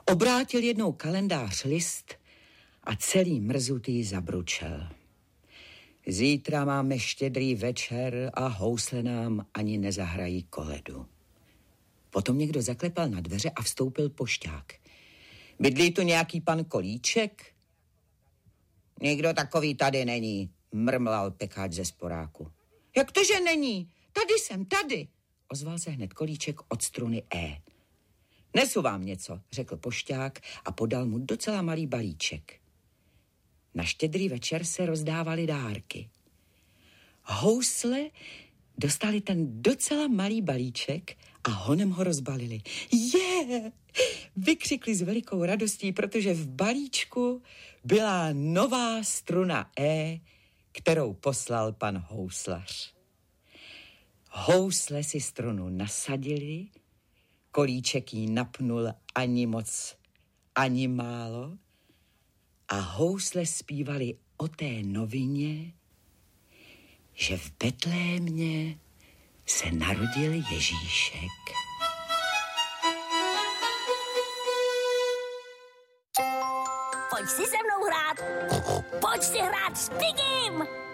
Obrátil jednou kalendář list a celý mrzutý zabručel. Zítra máme štědrý večer a housle nám ani nezahrají koledu. Potom někdo zaklepal na dveře a vstoupil pošťák. Bydlí tu nějaký pan Kolíček? Nikdo takový tady není, mrmlal pekáč ze sporáku. Jak to, že není? Tady jsem, tady, ozval se hned Kolíček od struny E. Nesu vám něco, řekl pošťák a podal mu docela malý balíček. Na štědrý večer se rozdávaly dárky. Housle dostali ten docela malý balíček a honem ho rozbalili. Vykřikli s velikou radostí, protože v balíčku byla nová struna E, kterou poslal pan houslař. Housle si strunu nasadili, Kolíček jí napnul ani moc, ani málo a housle zpívali o té novině, že v Betlémě se narodil Ježíšek. Pojď si se mnou hrát. Pojď si hrát s Pigim.